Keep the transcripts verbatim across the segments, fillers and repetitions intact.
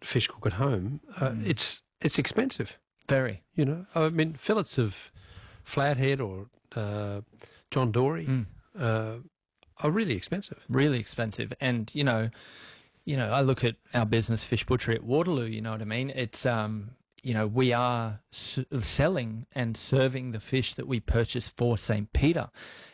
fish cook at home, uh, mm. it's it's expensive. Very. You know, I mean, fillets of flathead or uh, John Dory mm. uh, are really expensive. Really expensive. And, you know, you know, I look at our business, Fish Butchery at Waterloo, you know what I mean? It's, um, you know, we are s- selling and serving the fish that we purchase for Saint Peter.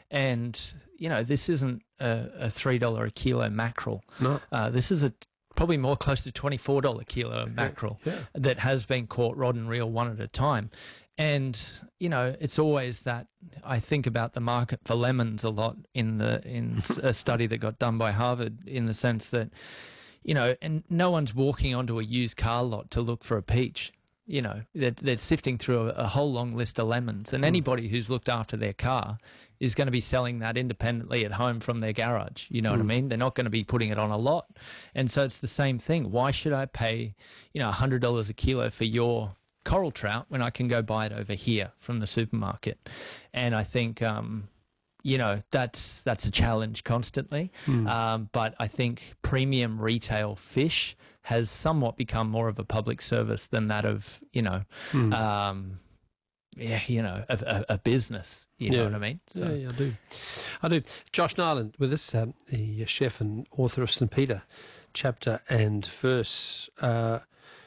And, you know, this isn't a, a three dollars a kilo mackerel. No. Uh, this is a probably more close to twenty-four dollars a kilo mackerel yeah. that has been caught rod and reel one at a time. And, you know, it's always that I think about the market for lemons a lot in the in a study that got done by Harvard, in the sense that, you know, and no one's walking onto a used car lot to look for a peach. You know, they're, they're sifting through a, a whole long list of lemons, and anybody who's looked after their car is going to be selling that independently at home from their garage. You know mm. what I mean? They're not going to be putting it on a lot. And so it's the same thing. Why should I pay, you know, one hundred dollars a kilo for your coral trout when I can go buy it over here from the supermarket? And I think, um, you know, that's that's a challenge constantly. Mm. Um, but I think premium retail fish has somewhat become more of a public service than that of, you know, mm. um, yeah, you know, a, a, a business. You know yeah. what I mean? So. Yeah, yeah, I do. I do. Josh Nyland with us, um, the chef and author of Saint Peter, chapter and verse. Uh,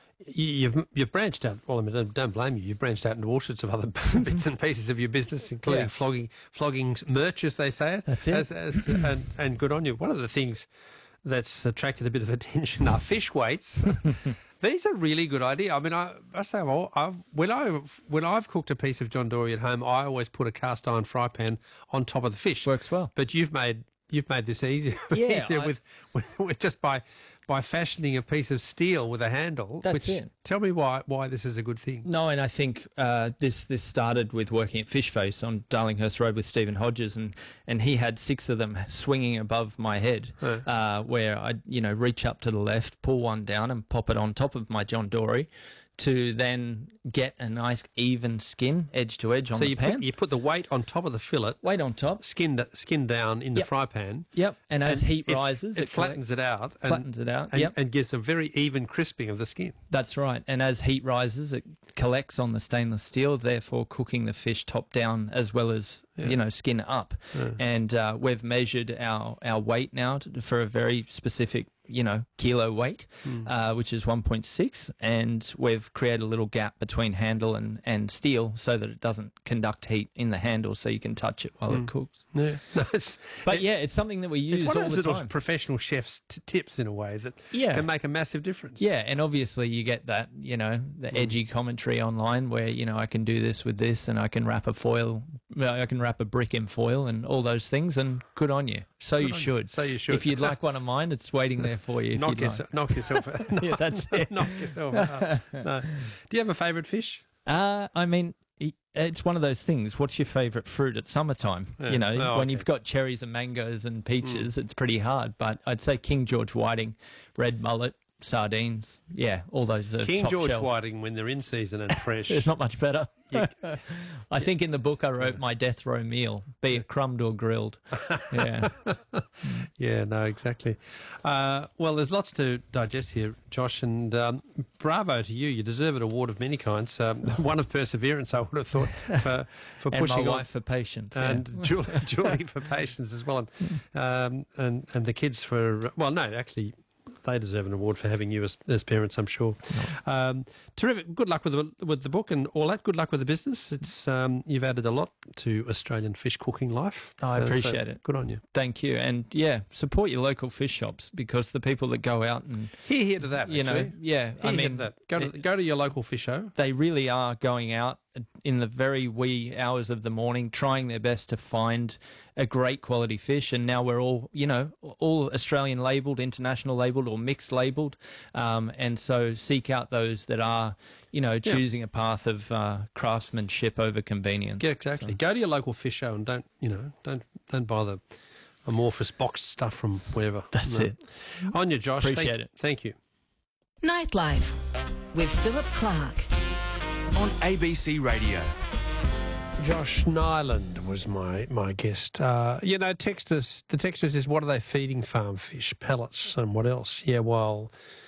You've you've branched out. Well, I mean, don't, don't blame you. You've branched out into all sorts of other bits and pieces of your business, including yeah. flogging, flogging merch, as they say it. That's it. As, as, and, and good on you. One of the things that's attracted a bit of attention are fish weights. These are really good idea. I mean, I, I say, well, I've, when I when I've cooked a piece of John Dory at home, I always put a cast iron fry pan on top of the fish. Works well. But you've made you've made this easier, yeah, easier I, with, with, with just by. by fashioning a piece of steel with a handle. That's which, it. Tell me why why this is a good thing. No, and I think uh, this this started with working at Fish Face on Darlinghurst Road with Stephen Hodges, and, and he had six of them swinging above my head, huh. uh, where I'd, you know, reach up to the left, pull one down and pop it on top of my John Dory to then get a nice even skin, edge to edge on so the you pan. Put, you put the weight on top of the fillet. Weight on top. Skin, skin down in yep. the fry pan. Yep, and as and heat it, rises... It, it flattens collects, it out. And, flattens it out, and, yep. and gives a very even crisping of the skin. That's right. And as heat rises, it collects on the stainless steel, therefore cooking the fish top down as well as, yeah. you know, skin up. Yeah. And uh, we've measured our, our weight now to, for a very specific, you know, kilo weight, mm. uh, which is one point six, and we've created a little gap between handle and, and steel so that it doesn't conduct heat in the handle so you can touch it while mm. it cooks. Yeah. No, it's, but it, yeah, it's something that we use it's one all of the those time. Professional chefs t- tips in a way that yeah. can make a massive difference. Yeah, and obviously you get that, you know, the mm. edgy commentary online where, you know, I can do this with this and I can wrap a foil, I can wrap a brick in foil and all those things, and good on you. So good you should. You. So you should. If you'd like one of mine, it's waiting there for you if knock you'd yourself, like. Knock yourself out. Yeah, that's it. Knock yourself out. No. Do you have a favourite fish? Uh, I mean, it's one of those things. What's your favourite fruit at summertime? Yeah. You know, oh, when okay. you've got cherries and mangoes and peaches, mm. it's pretty hard. But I'd say King George Whiting, red mullet, sardines, yeah, all those are King top George shelf. Whiting when they're in season and fresh. It's not much better. I think in the book I wrote my death row meal, be it crumbed or grilled. Yeah. Yeah, no, exactly. Uh, well, there's lots to digest here, Josh, and um, bravo to you. You deserve an award of many kinds. Um, one of perseverance, I would have thought, for, for and pushing my on. wife for patience. And yeah. Julie, Julie for patience as well. And, um, and, and the kids for, well, no, actually, they deserve an award for having you as, as parents, I'm sure. No. Um, terrific. Good luck with the, with the book and all that. Good luck with the business. It's um, you've added a lot to Australian fish cooking life. Oh, I appreciate uh, so it. Good on you. Thank you. And yeah, support your local fish shops, because the people that go out and Hear, hear to that, you actually. know, yeah, Hear, I hear mean, to that. Go to, it, go to your local fish show. They really are going out in the very wee hours of the morning, trying their best to find a great quality fish. And now we're all, you know, all Australian labelled, international labelled, or mixed labelled. Um, and so seek out those that are, you know, choosing yeah. a path of uh, craftsmanship over convenience. Yeah, exactly. So. Go to your local fish show and don't, you know, don't don't buy the amorphous boxed stuff from wherever. That's no. it. On you, Josh. Appreciate thank, it. Thank you. Nightlife with Philip Clark on A B C Radio. Josh Nyland was my, my guest. Uh, you know, text us, the texter says, what are they feeding farm fish? Pellets and what else? Yeah, well,